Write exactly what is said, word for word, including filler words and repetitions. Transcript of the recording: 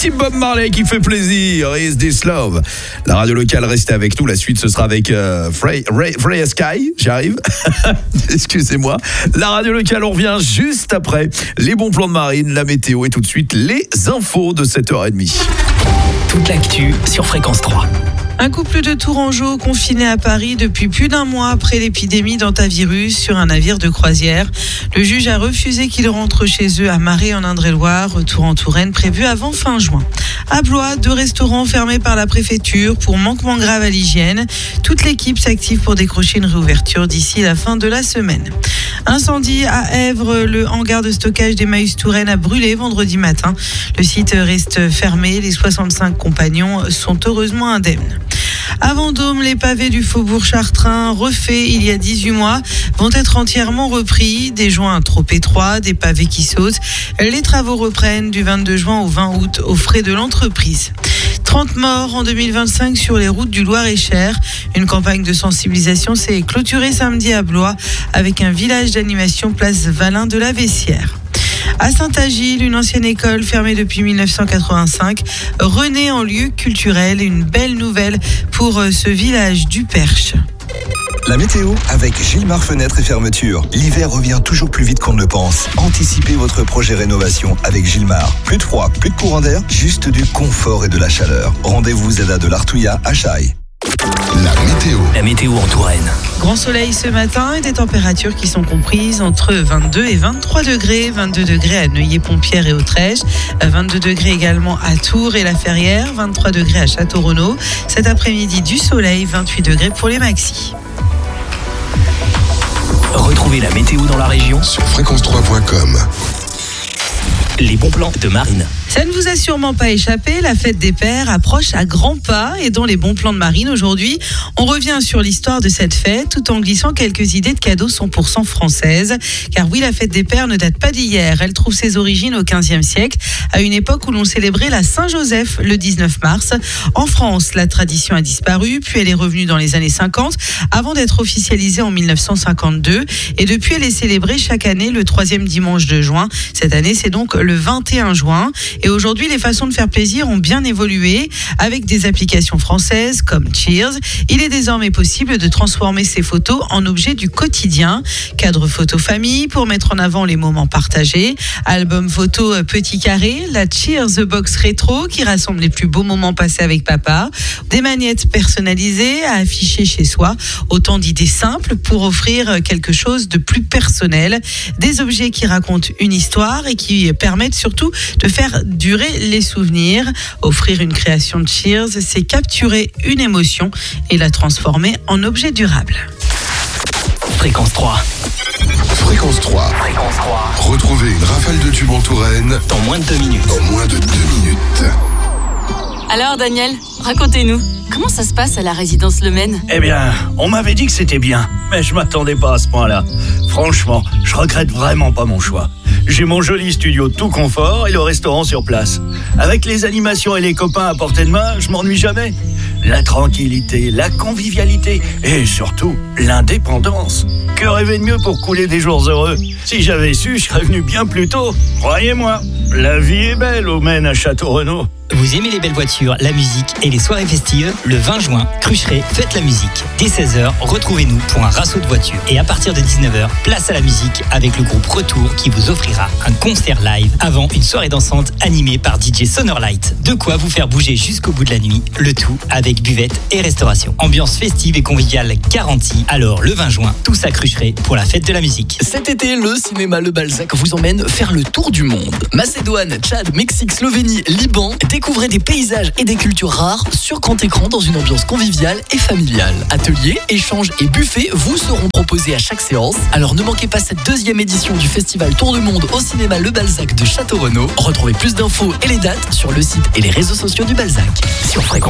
petit Bob Marley qui fait plaisir. Is This Love? La radio locale, restez avec nous. La suite, ce sera avec euh, Frey, Ray, Freya Sky. J'arrive. Excusez-moi. La radio locale, on revient juste après. Les bons plans de Marine, la météo et tout de suite les infos de sept heures trente. Toute l'actu sur Fréquence trois. Un couple de Tourangeaux confiné à Paris depuis plus d'un mois après l'épidémie d'hantavirus sur un navire de croisière. Le juge a refusé qu'ils rentrent chez eux à Marais en Indre-et-Loire, retour en Touraine prévu avant fin juin. À Blois, deux restaurants fermés par la préfecture pour manquement grave à l'hygiène. Toute l'équipe s'active pour décrocher une réouverture d'ici la fin de la semaine. Incendie à Èvre, le hangar de stockage d'Emmaüs Touraine a brûlé vendredi matin. Le site reste fermé, les soixante-cinq compagnons sont heureusement indemnes. À Vendôme, les pavés du faubourg Chartrain, refaits il y a dix-huit mois, vont être entièrement repris. Des joints trop étroits, des pavés qui sautent. Les travaux reprennent du vingt-deux juin au vingt août aux frais de l'entreprise. trente morts en deux mille vingt-cinq sur les routes du Loir-et-Cher. Une campagne de sensibilisation s'est clôturée samedi à Blois avec un village d'animation place Valin de la Vessière. À Saint-Agile, une ancienne école fermée depuis dix-neuf cent quatre-vingt-cinq renaît en lieu culturel. Une belle nouvelle pour ce village du Perche. La météo avec Gilmar Fenêtres et Fermetures. L'hiver revient toujours plus vite qu'on ne le pense. Anticipez votre projet rénovation avec Gilmar. Plus de froid, plus de courant d'air, juste du confort et de la chaleur. Rendez-vous Zeda de l'Artouillat à Chaille. La météo. La météo en Touraine. Grand soleil ce matin et des températures qui sont comprises entre vingt-deux et vingt-trois degrés. vingt-deux degrés à Neuilly-Pont-Pierre et Autrèche. vingt-deux degrés également à Tours et La Ferrière. vingt-trois degrés à Château-Renaud. Cet après-midi du soleil, vingt-huit degrés pour les maxis. Retrouvez la météo dans la région sur fréquence trois point com. Les bons plans de Marine. Ça ne vous a sûrement pas échappé, la fête des pères approche à grands pas et dans les bons plans de Marine aujourd'hui, on revient sur l'histoire de cette fête tout en glissant quelques idées de cadeaux cent pour cent françaises. Car oui, la fête des pères ne date pas d'hier, elle trouve ses origines au quinzième siècle, à une époque où l'on célébrait la Saint-Joseph le dix-neuf mars. En France, la tradition a disparu, puis elle est revenue dans les années cinquante, avant d'être officialisée en mille neuf cent cinquante-deux. Et depuis, elle est célébrée chaque année le troisième dimanche de juin. Cette année, c'est donc le vingt et un juin. Et aujourd'hui, les façons de faire plaisir ont bien évolué avec des applications françaises comme Cheers. Il est désormais possible de transformer ces photos en objets du quotidien. Cadre photo famille pour mettre en avant les moments partagés. Album photo petit carré. La Cheers Box rétro qui rassemble les plus beaux moments passés avec papa. Des magnettes personnalisées à afficher chez soi. Autant d'idées simples pour offrir quelque chose de plus personnel. Des objets qui racontent une histoire et qui permettent surtout de faire durer les souvenirs. Offrir une création de Cheers, c'est capturer une émotion et la transformer en objet durable. Fréquence trois. Fréquence trois. Fréquence trois. Retrouvez une rafale de tubes en Touraine dans moins de deux minutes. Dans moins de deux minutes. Alors Daniel, racontez-nous, comment ça se passe à la résidence Le Maine ? Eh bien, on m'avait dit que c'était bien, mais je m'attendais pas à ce point-là. Franchement, je regrette vraiment pas mon choix. J'ai mon joli studio tout confort et le restaurant sur place. Avec les animations et les copains à portée de main, je m'ennuie jamais. La tranquillité, la convivialité et surtout l'indépendance. Que rêver de mieux pour couler des jours heureux ? Si j'avais su, je serais venu bien plus tôt. Croyez-moi, la vie est belle au Maine à Château-Renaud. Vous aimez les belles voitures, la musique et les soirées festives ? Le vingt juin, Crucheret fête la musique. Dès seize heures, retrouvez-nous pour un rassau de voitures. Et à partir de dix-neuf heures, place à la musique avec le groupe Retour qui vous offrira un concert live avant une soirée dansante animée par D J Sonorlight. De quoi vous faire bouger jusqu'au bout de la nuit, le tout avec buvette et restauration. Ambiance festive et conviviale garantie. Alors le vingt juin, tous à Crucheret pour la fête de la musique. Cet été, le cinéma Le Balzac vous emmène faire le tour du monde. Macédoine, Tchad, Mexique, Slovénie, Liban. Découvrez des paysages et des cultures rares sur grand écran dans une ambiance conviviale et familiale. Ateliers, échanges et buffets vous seront proposés à chaque séance. Alors ne manquez pas cette deuxième édition du festival Tour du Monde au cinéma Le Balzac de Château-Renaud. Retrouvez plus d'infos et les dates sur le site et les réseaux sociaux du Balzac. Sur Fréquence